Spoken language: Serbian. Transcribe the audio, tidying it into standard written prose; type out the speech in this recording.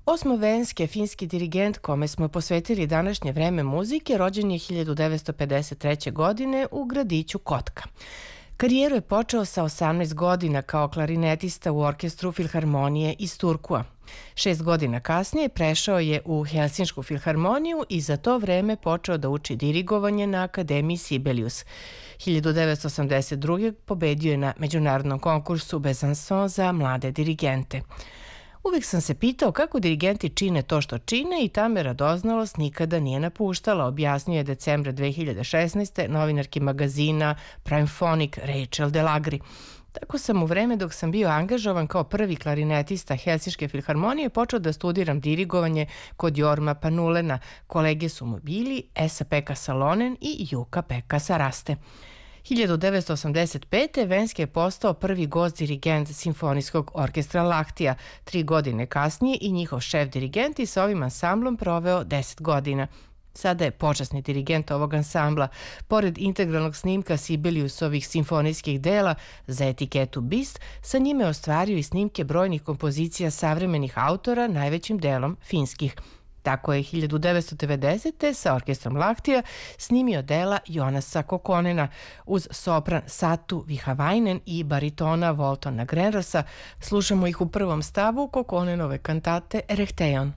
Osmovenski finski dirigent kome smo posvetili današnje vreme muzike rođen je 1953. godine u gradiću Kotka. Karijeru je počeo sa 18 godina kao klarinetista u orkestru Filharmonije iz Turkua. 6 godina kasnije prešao je u Helsinšku filharmoniju i za to vreme počeo da uči dirigovanje na Akademiji Sibelius. 1982. pobedio je na međunarodnom konkursu Besançon za mlade dirigente. Uvijek sam se pitao kako dirigenti čine to što čine i ta me radoznalost nikada nije napuštala, objasnio je decembra 2016. novinarki magazina Primefonic Rachel Delagri. Tako sam u vreme dok sam bio angažovan kao prvi klarinetista Helsinške filharmonije počeo da studiram dirigovanje kod Jorma Panulena. Kolege su mu bili Esa-Pekka Salonen i Jukka-Pekka Saraste. 1985. Venski je postao prvi gost dirigent Simfonijskog orkestra Lahtija. 3 godine kasnije i njihov šef dirigent i sa ovim ansamblom proveo 10 godina. Sada je počasni dirigent ovog ansambla. Pored integralnog snimka Sibeliusovih simfonijskih dela za etiketu Bist, sa njime je ostvario i snimke brojnih kompozicija savremenih autora, najvećim delom finskih. Tako je 1990. sa orkestrom Lahtija snimio dela Jonasa Kokonena uz sopran Satu Vihavainen i baritona Voltona Grenrosa. Slušamo ih u prvom stavu Kokonenove kantate Erechtheion.